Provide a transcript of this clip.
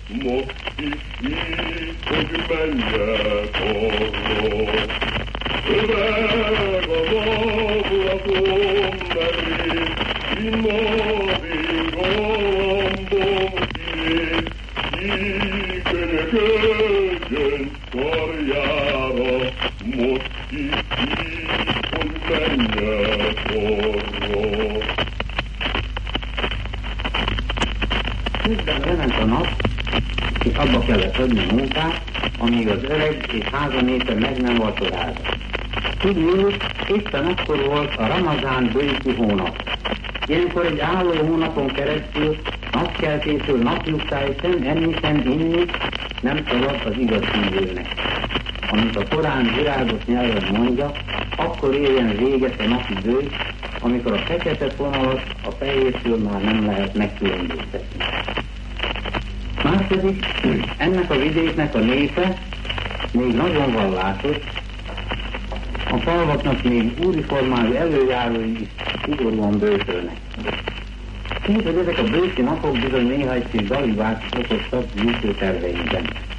most is így, hogy menjek arra. Öveg az ablakom mellé, immadig galambom két, így könyöködjön karjára, most is így, hogy menjek arra. Közben lement a nap, és abba kellett hagyni a munkát, amíg az öreg és házanépe meg nem vacsorázta. Tudjuk, éppen akkor volt a Ramazán bőti hónap. Ilyenkor egy álló hónapon keresztül napkeltétől napnyugtáig sem enni, sem inni nem szabad az igaz hívőnek. Amit a Korán virágos nyelven mondja, akkor érjen véget a napi bőj, amikor a fekete fonalat a fehértől már nem lehet megkülönböztetni. Második, ennek a vidéknek a népe még nagyon vallásos, a falvaknak még úriformáló előjárói is szigorúan bőtölnek. Így, hogy ezek a bőti napok bizony néha egy kis dalibát okoztak gyűjtő terveinkben.